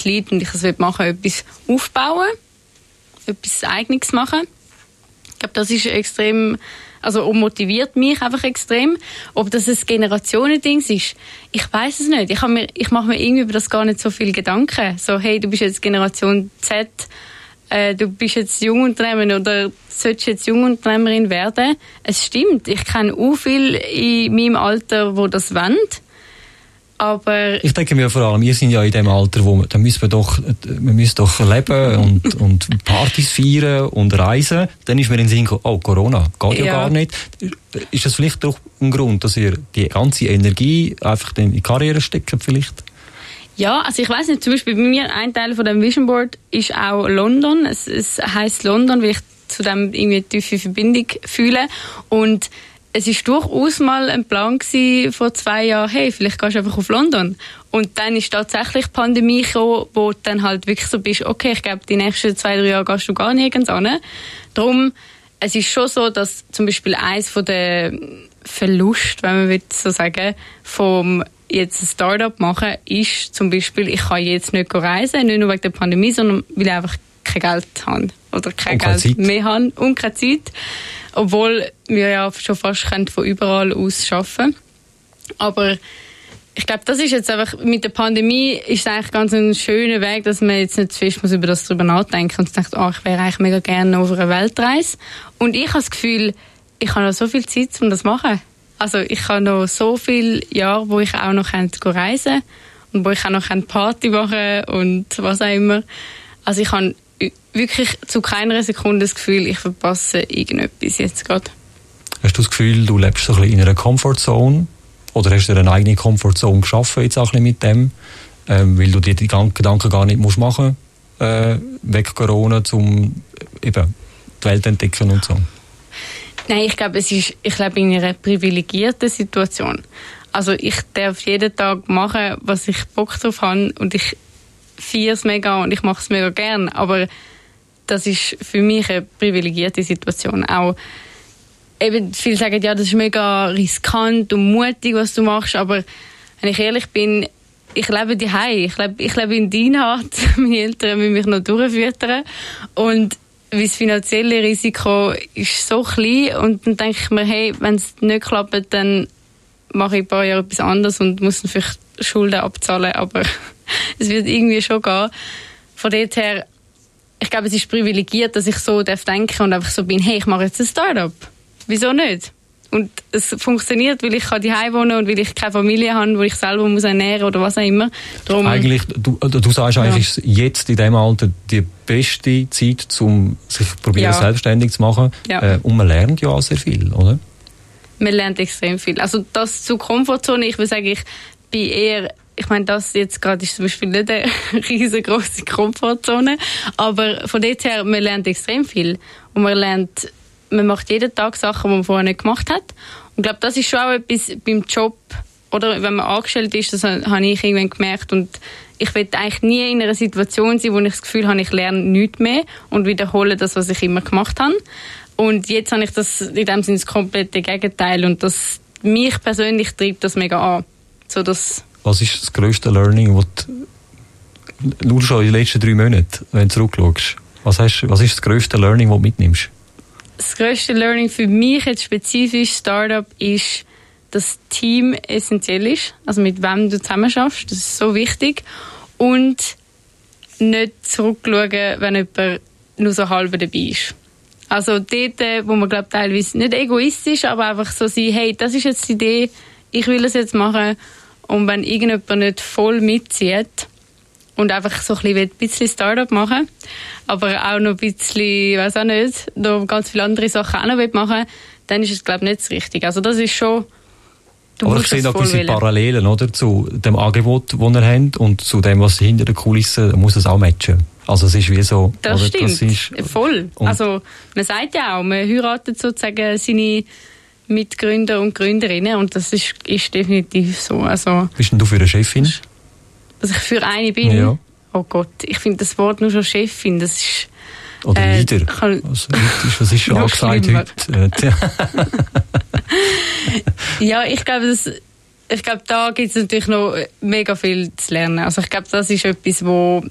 etwas liegt und ich es machen will, etwas aufbauen, etwas Eigenes machen. Ich glaube, das ist extrem, also motiviert mich einfach extrem. Ob das ein Generationending ist, ich weiß es nicht. Ich mache mir irgendwie über das gar nicht so viel Gedanken. So, hey, du bist jetzt Generation Z, du bist jetzt Jungunternehmerin oder solltest jetzt Jungunternehmerin werden. Es stimmt, ich kenne auch viele in meinem Alter, die das wollen. Aber ich denke mir vor allem, wir sind ja in dem Alter, wo man müssen doch leben und Partys feiern und reisen. Dann ist mir in den Sinn gekommen, oh, Corona, geht ja gar nicht. Ist das vielleicht doch ein Grund, dass ihr die ganze Energie einfach in die Karriere steckt vielleicht? Ja, also ich weiss nicht, zum Beispiel bei mir, ein Teil von dem Vision Board ist auch London. Es heisst London, weil ich zu dem irgendwie eine tiefe Verbindung fühle. Und es war durchaus mal ein Plan gewesen, vor 2 Jahren, hey, vielleicht gehst du einfach auf London. Und dann ist tatsächlich die Pandemie gekommen, wo du dann halt wirklich so bist, okay, ich glaube, die nächsten 2-3 Jahre gehst du gar nirgends hin. Darum, es ist schon so, dass zum Beispiel eins von den Verlust, wenn man so sagen, vom jetzt ein Start-up machen, ist zum Beispiel, ich kann jetzt nicht reisen, nicht nur wegen der Pandemie, sondern weil ich einfach kein Geld habe. Oder kein Geld mehr habe und keine Zeit. Obwohl wir ja schon fast von überall aus arbeiten. Aber ich glaube, das ist jetzt einfach, mit der Pandemie ist es eigentlich ganz ein schöner Weg, dass man jetzt nicht zu fest über das drüber nachdenken und denkt, ich wäre eigentlich mega gerne auf einer Weltreise. Und ich habe das Gefühl, ich habe noch so viel Zeit, um das zu machen. Also ich habe noch so viele Jahre, wo ich auch noch reisen kann und wo ich auch noch Party machen und was auch immer. Also ich habe wirklich zu keiner Sekunde das Gefühl, ich verpasse irgendetwas jetzt gerade. Hast du das Gefühl, du lebst so ein bisschen in einer Comfortzone? Oder hast du dir eine eigene Comfortzone geschaffen jetzt auch ein bisschen mit dem? Weil du dir die Gedanken gar nicht musst machen wegen Corona, um eben die Welt entdecken und so? Nein, ich glaube, ich lebe in einer privilegierten Situation. Also ich darf jeden Tag machen, was ich Bock drauf habe und ich feiere es mega und ich mache es mega gern. Aber das ist für mich eine privilegierte Situation. Auch eben, viele sagen, ja, das ist mega riskant und mutig, was du machst, aber wenn ich ehrlich bin, ich lebe daheim. Ich lebe in Dienhardt. Meine Eltern müssen mich noch durchfüttern. Und das finanzielle Risiko ist so klein und dann denke ich mir, hey, wenn es nicht klappt, dann mache ich ein paar Jahre etwas anderes und muss dann vielleicht Schulden abzahlen, aber es wird irgendwie schon gehen. Von dort her, ich glaube, es ist privilegiert, dass ich so denken darf und einfach so bin, hey, ich mache jetzt ein Start-up. Wieso nicht? Und es funktioniert, weil ich daheim wohnen und weil ich keine Familie habe, wo ich selber muss ernähren oder was auch immer. Darum, eigentlich, du sagst eigentlich, ist jetzt in diesem Alter die beste Zeit, um sich selbstständig zu machen. Ja. Und man lernt ja auch sehr viel, oder? Man lernt extrem viel. Also das zur Komfortzone, ich würde sagen, ich bin eher, ich meine, das jetzt gerade ist zum Beispiel nicht eine riesengroße Komfortzone, aber von dort her, man lernt extrem viel. Und man macht jeden Tag Sachen, die man vorher nicht gemacht hat. Und ich glaube, das ist schon auch etwas beim Job, oder wenn man angestellt ist, das habe ich irgendwann gemerkt. Und ich will eigentlich nie in einer Situation sein, wo ich das Gefühl habe, ich lerne nichts mehr und wiederhole das, was ich immer gemacht habe. Und jetzt habe ich das in dem Sinne das komplette Gegenteil. Und das mich persönlich treibt das mega an. So, dass was ist das grösste Learning, was du schon in den letzten 3 Monaten, wenn du zurückschaust? Was ist das grösste Learning, das du mitnimmst? Das grösste Learning für mich jetzt spezifisch Startup ist, dass Team essentiell ist. Also mit wem du zusammen schaffst, das ist so wichtig. Und nicht zurückschauen, wenn jemand nur so halb dabei ist. Also dort, wo man glaube teilweise nicht egoistisch, aber einfach so sein, hey, das ist jetzt die Idee, ich will es jetzt machen. Und wenn irgendjemand nicht voll mitzieht und einfach so ein bisschen Startup machen, aber auch noch ein bisschen, weiß auch nicht, noch ganz viele andere Sachen auch noch machen, dann ist es, glaube ich, nicht das Richtige. Also das ist schon, aber ich sehe da gewisse Parallelen, oder, zu dem Angebot, das ihr habt und zu dem, was hinter der Kulisse, muss es auch matchen. Also es ist wie so... Das oder, stimmt, das ist, voll. Also man sagt ja auch, man heiratet sozusagen seine Mitgründer und Gründerinnen und das ist definitiv so. Also, bist denn du für eine Chefin? Dass ich für eine bin? Ja. Oh Gott, ich finde das Wort nur schon Chefin, das ist... Oder Leader. Was ist schon angesagt heute? Ja, ich glaube, da gibt es natürlich noch mega viel zu lernen. Also ich glaube, das ist etwas, wo